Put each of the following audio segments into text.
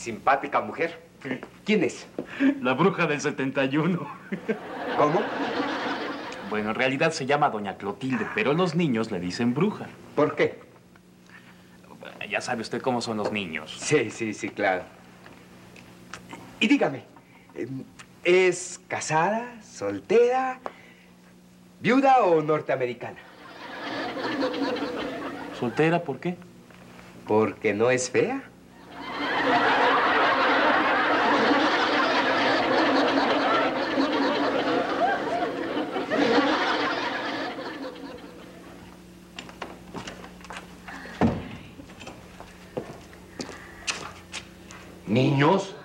simpática mujer. ¿Quién es? La bruja del 71. ¿Cómo? Bueno, en realidad se llama Doña Clotilde, pero los niños le dicen bruja. ¿Por qué? Ya sabe usted cómo son los niños. Sí, claro. Y dígame, ¿es casada, soltera, viuda o norteamericana? ¿Soltera? ¿Por qué? ¿Porque no es fea? Niños.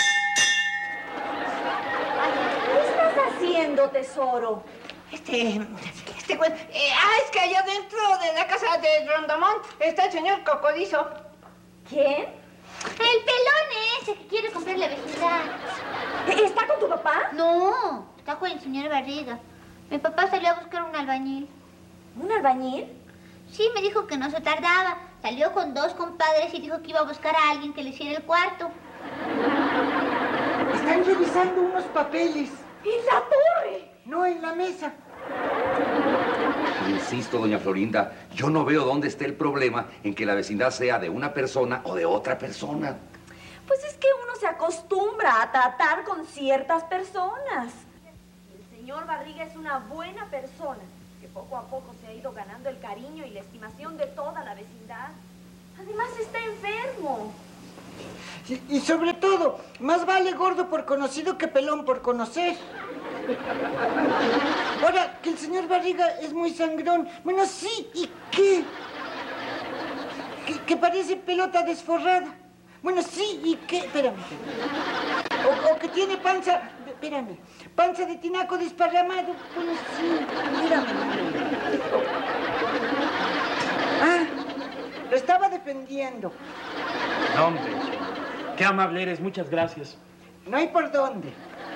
¿Qué estás haciendo, tesoro? Es que allá dentro de la casa de Rondamont está el señor Cocodizo. ¿Quién? El pelón ese que quiere comprar la vecindad. ¿Está con tu papá? No, está con el señor Barriga. Mi papá salió a buscar un albañil. ¿Un albañil? Sí, me dijo que no se tardaba. Salió con 2 compadres y dijo que iba a buscar a alguien que le hiciera el cuarto. Están revisando unos papeles. ¡En la torre! No, en la mesa. Insisto, doña Florinda, yo no veo dónde esté el problema en que la vecindad sea de una persona o de otra persona. Pues es que uno se acostumbra a tratar con ciertas personas. El señor Barriga es una buena persona que poco a poco se ha ido ganando el cariño y la estimación de toda la vecindad. Además está enfermo. Sí, y sobre todo, más vale gordo por conocido que pelón por conocer. Ahora, que el señor Barriga es muy sangrón. Bueno, sí, ¿y qué? Que parece pelota desforrada. Bueno, sí, ¿y qué? Espérame. O que tiene panza... Espérame. Panza de tinaco desparramado. Bueno, sí, mírame. Ah, lo estaba defendiendo. No, hombre. Qué amable eres. Muchas gracias. No hay por dónde.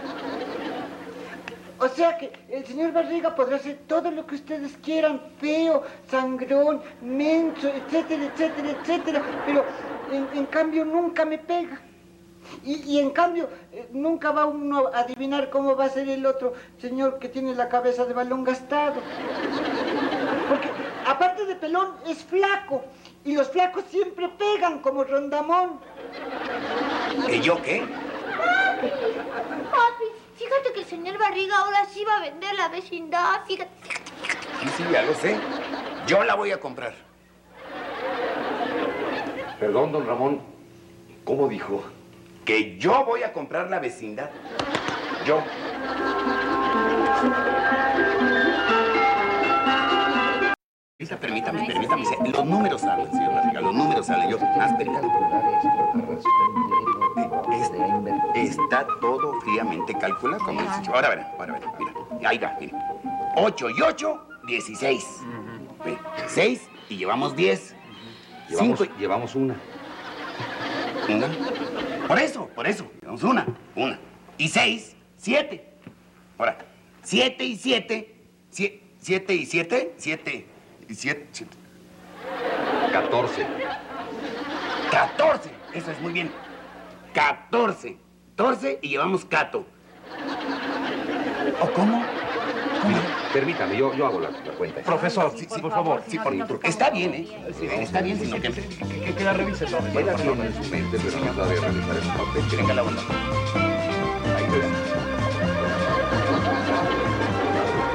O sea que el señor Barriga podrá hacer todo lo que ustedes quieran, feo, sangrón, menso, etcétera, etcétera, etcétera, pero en cambio nunca me pega. Y en cambio nunca va uno a adivinar cómo va a ser el otro señor que tiene la cabeza de balón gastado. Porque aparte de pelón es flaco, y los flacos siempre pegan como Rondamón. ¿Que yo qué? Papi, fíjate que el señor Barriga ahora sí va a vender la vecindad, fíjate. Sí, ya lo sé. Yo la voy a comprar. Perdón, don Ramón. ¿Cómo dijo? Que yo voy a comprar la vecindad. Yo. Permítame. Los números salen, señor Barriga. Los números salen. Yo, más permítame. Está todo fríamente calculado, como dice. Ahora verán, mira. Ahí va, mire. 8 y 8, 16. 6 y llevamos 10. Llevamos una. ¿Una? Por eso. Llevamos una. Y 6, 7. Ahora, 7 y 7. 7 y 7. 7 y 7. 14. 14. Eso es muy bien. 14 y llevamos cato. ¿O cómo? Permítame, yo hago la cuenta. Profesor, sí, por favor. Sí, está bien, ¿eh? Está bien, sino que... Que la revise, profesor. Él la tiene en su mente, pero no sabe realizar el papel. Venga la onda.